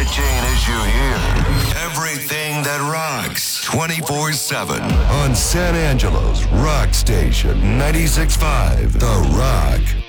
entertain as you hear. Everything that rocks 24/7 on San Angelo's Rock Station 96.5 The Rock.